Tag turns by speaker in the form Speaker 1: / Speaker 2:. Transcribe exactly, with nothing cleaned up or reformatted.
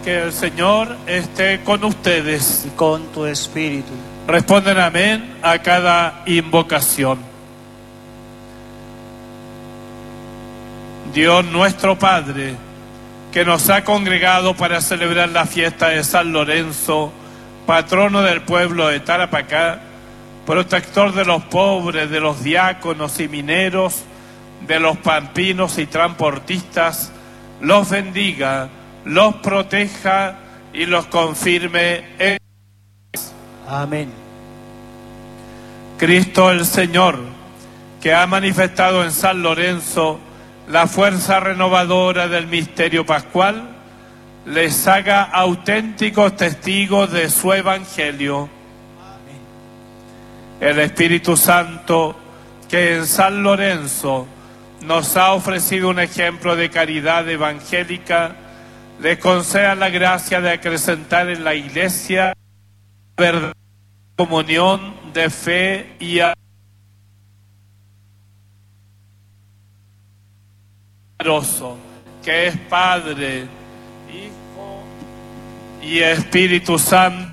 Speaker 1: Que el Señor esté con ustedes.
Speaker 2: Y con tu espíritu.
Speaker 1: Responden amén a cada invocación. Dios nuestro Padre, que nos ha congregado para celebrar la fiesta de San Lorenzo, patrono del pueblo de Tarapacá, protector de los pobres, de los diáconos y mineros, de los pampinos y transportistas, los bendiga, los proteja y los confirme en...
Speaker 2: Amén.
Speaker 1: Cristo el Señor, que ha manifestado en San Lorenzo la fuerza renovadora del misterio pascual, les haga auténticos testigos de su evangelio. Amén. El Espíritu Santo, que en San Lorenzo nos ha ofrecido un ejemplo de caridad evangélica, les conceda la gracia de acrecentar en la Iglesia la verdadera comunión de fe y amoroso, que es Padre, Hijo y Espíritu Santo.